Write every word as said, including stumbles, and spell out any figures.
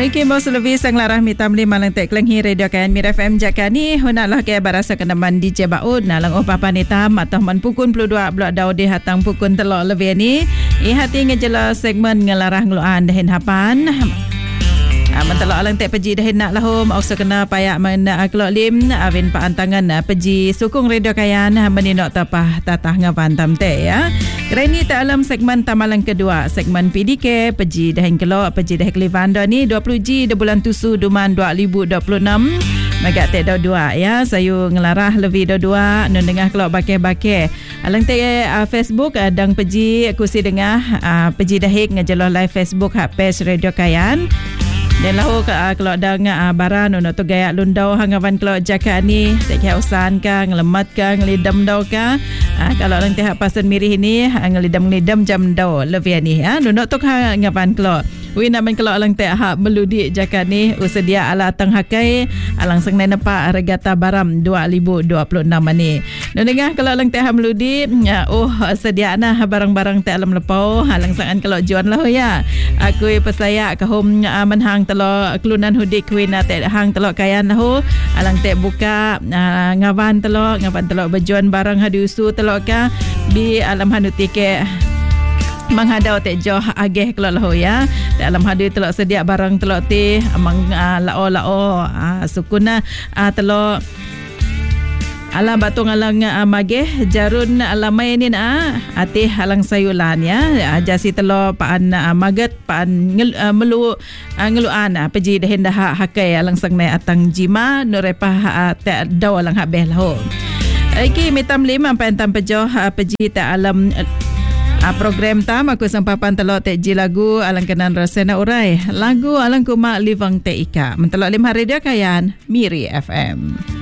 Okey, bos lebih sang larah mitam lima lang tek lenghi radio kan Mir F M jakani hunaklah ke barasa kenaman D J Baud nalang opapa nitam atau man pukun puluh dua blok daudi hatang pukun telok lebih ni. I hati ngejela segmen ngelarah ngeluan dahin hapan. Mentelok alang tek peji dahin nak lahum okso kena payak men kelok lim awin paantangan peji sukung radio kayan meninok tapah tatah ngapantam te ya. Kerana tak alam segmen tamalan kedua segmen P D K peji dahin kelok peji dahin Klivanda ni dua puluh G di bulan tusu duman dua ribu dua puluh enam megak tek dua ya sayu ngelarah lebih dua nun dengah kelok bakeh-bakeh alang tek uh, Facebook uh, dang peji kursi dengah uh, peji dahin ngejeloh live Facebook hak page radio kayan. Dan lahu uh, kalau ada uh, baran untuk tu gaya lundau hangawan kalau jaka ni tak kira usahan ka ngelemat ka ngelidam dau ka uh, kalau orang teh pasan mirih ni uh, ngelidam-ngelidam jam dau lebih ni ha uh, untuk tu hangawan kalau wi naman kalau orang teh hak meludi jaka ni usedia ala tang hakai alang sang nepa regata baram dua ribu dua puluh enam ni dan dengar kalau orang teh meludi uh, oh sedia nah barang-barang teh alam lepau alang sangan kalau juan lah ya aku pesaya ke home uh, menhang telok kelunan hudik kuina tek hang telok kayan lahu alang tek buka uh, ngawan telok ngawan telok berjuan barang hadiusu telok ka di alam hanuti ke menghadau tek joh ageh kelok lahu ya tek alam hadi telok sedia barang telok ti amang uh, lao-lao uh, sukuna uh, telok alam batung alang uh, mageh jarun alamai ni na ati alang sayulan ya jasi telo paan uh, maget paan ngel, uh, melu uh, ngeluan uh, peji dahin dah hakai alang sang nai atang jima nurepah uh, te daw alang habeh lahu iki mitam lima pantam pejoh uh, peji ta alam uh, uh, program tam aku sampapan telo te ji lagu alang kenan rasena urai lagu alang kuma livang te ika mentelok lim hari dia kayan Miri F M.